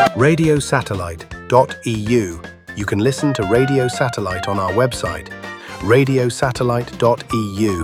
Radiosatellite.eu. You can listen to Radio Satellite on our website, radiosatellite.eu.